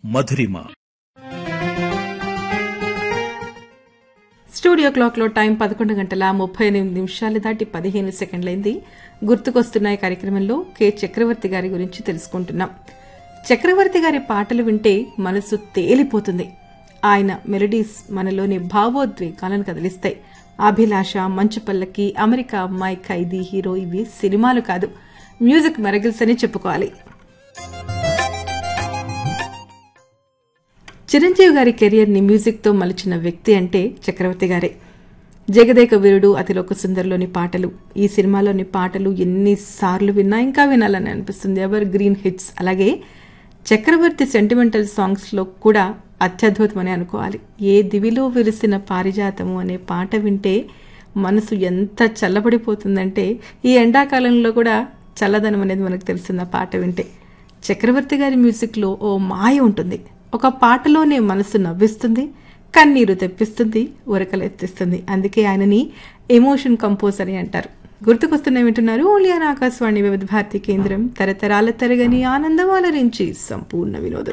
మధురిమ. Studio clock లో time 11:38 దాటి 15 సెకండ్లైంది. గుర్తుకొస్తున్నాయి కార్యక్రమంలో కె చక్రవర్తి గారి గురించి తెలుసుకుంటున్నాం. చక్రవర్తి గారి పాటలు వింటే మనసు తేలిపోతుంది. ఆయన మెలోడీస్ మనలోని భావోద్వేగాలను కదిలిస్తాయి. అభిలాష, మంచు పల్లకి, అమెరికా అమ్మాయి, ఖైదీ, హీరో ఇవి సినిమాలు కాదు, మ్యూజిక్ మెరగిల్స్ అని చెప్పుకోవాలి. చిరంజీవి గారి కెరియర్ ని మ్యూజిక్ తో మలిచిన వ్యక్తి అంటే చక్రవర్తి గారే. జగదేక వీరుడు, అతిలోక సుందర్లోని పాటలు, ఈ సినిమాలోని పాటలు ఎన్నిసార్లు విన్నా ఇంకా వినాలని అనిపిస్తుంది. Ever green hits. అలాగే చక్రవర్తి సెంటిమెంటల్ సాంగ్స్ లో కూడా అత్యద్భుతమని అనుకోవాలి. ఏ దివిలో విరిసిన పారిజాతము అనే పాట వింటే మనసు ఎంత చల్లబడిపోతుందంటే ఈ ఎండాకాలంలో కూడా చల్లదనం అనేది మనకు తెలుస్తుంది ఆ పాట వింటే. చక్రవర్తి గారి మ్యూజిక్ లో ఓ మాయ ఉంటుంది. ఒక పాటలోనే మనసు నవ్విస్తుంది, కన్నీరు తెప్పిస్తుంది, ఉరకలెత్తిస్తుంది. అందుకే ఆయనని ఎమోషన్ కంపోజర్ అని అంటారు. గుర్తుకొస్తున్నాయి వింటున్నారు ఓన్లీ ఆన్ ఆకాశవాణి వివిధ భారతి కేంద్రం. తరతరాల తరగని ఆనందం అలరించి సంపూర్ణ వినోదం.